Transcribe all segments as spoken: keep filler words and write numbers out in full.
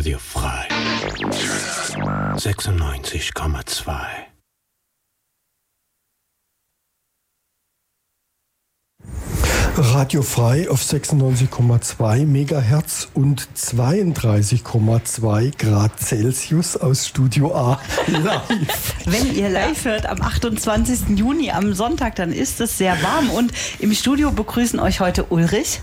Radio Frei sechsundneunzig Komma zwei. Radio Frei auf sechsundneunzig Komma zwei Megahertz und zweiunddreißig Komma zwei Grad Celsius aus Studio A live. Wenn ihr live hört am achtundzwanzigsten Juni, am Sonntag, dann ist es sehr warm. Und im Studio begrüßen euch heute Ulrich,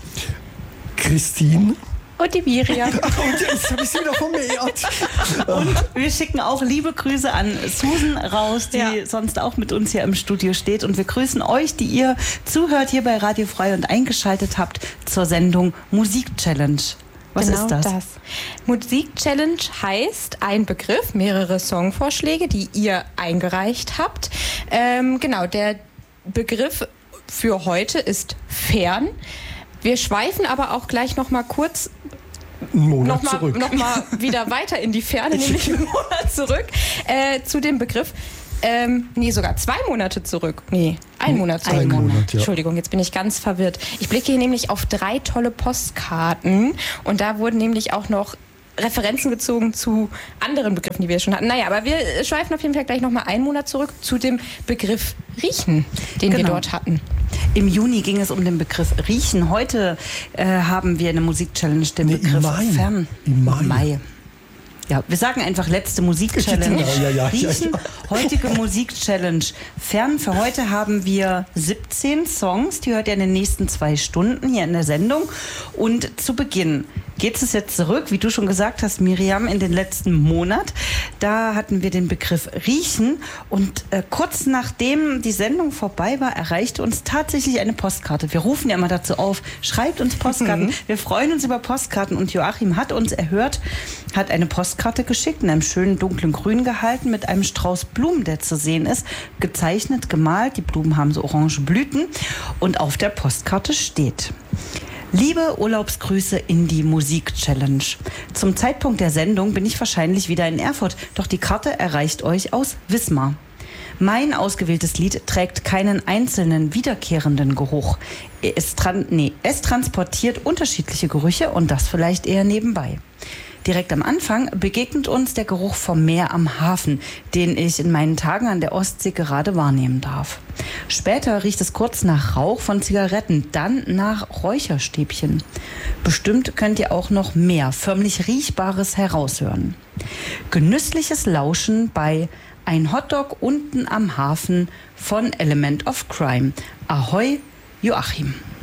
Christine und die Miriam. Und jetzt habe ich sie wieder vermehrt. Und wir schicken auch liebe Grüße an Susan raus, die Ja. sonst auch mit uns hier im Studio steht. Und wir grüßen euch, die ihr zuhört hier bei Radio Frei und eingeschaltet habt zur Sendung Musik-Challenge. Was genau ist das? das. Musik-Challenge heißt ein Begriff, mehrere Songvorschläge, die ihr eingereicht habt. Ähm, genau, der Begriff für heute ist fern. Wir schweifen aber auch gleich noch mal kurz Einen Monat noch mal, zurück. noch mal wieder weiter in die Ferne, nämlich einen Monat zurück äh, zu dem Begriff. Ähm, nee, sogar zwei Monate zurück. Nee, ein Monat zurück. Ein Monat, ja. Entschuldigung, jetzt bin ich ganz verwirrt. Ich blicke hier nämlich auf drei tolle Postkarten und da wurden nämlich auch noch Referenzen gezogen zu anderen Begriffen, die wir schon hatten. Naja, aber wir schweifen auf jeden Fall gleich nochmal einen Monat zurück zu dem Begriff Riechen, den wir Genau. dort hatten. Im Juni ging es um den Begriff Riechen. Heute äh, haben wir eine Musik-Challenge, den Nee, im Begriff Mai. Fern. Im Mai. Ja, wir sagen einfach letzte Musik-Challenge. Genau, ja, ja, Riechen, ja, heutige Musik-Challenge. Fern, für heute haben wir siebzehn Songs, die hört ihr in den nächsten zwei Stunden hier in der Sendung. Und zu Beginn geht es jetzt zurück, wie du schon gesagt hast, Miriam, in den letzten Monat. Da hatten wir den Begriff Riechen und äh, kurz nachdem die Sendung vorbei war, erreichte uns tatsächlich eine Postkarte. Wir rufen ja immer dazu auf, schreibt uns Postkarten. Mhm. Wir freuen uns über Postkarten und Joachim hat uns erhört, hat eine Postkarte geschickt, in einem schönen dunklen Grün gehalten, mit einem Strauß Blumen, der zu sehen ist, gezeichnet, gemalt. Die Blumen haben so orange Blüten und auf der Postkarte steht: Liebe Urlaubsgrüße in die Musik-Challenge. Zum Zeitpunkt der Sendung bin ich wahrscheinlich wieder in Erfurt, doch die Karte erreicht euch aus Wismar. Mein ausgewähltes Lied trägt keinen einzelnen wiederkehrenden Geruch. Es, tran- nee, es transportiert unterschiedliche Gerüche und das vielleicht eher nebenbei. Direkt am Anfang begegnet uns der Geruch vom Meer am Hafen, den ich in meinen Tagen an der Ostsee gerade wahrnehmen darf. Später riecht es kurz nach Rauch von Zigaretten, dann nach Räucherstäbchen. Bestimmt könnt ihr auch noch mehr förmlich Riechbares heraushören. Genüssliches Lauschen bei Ein Hotdog unten am Hafen von Element of Crime. Ahoi, Joachim.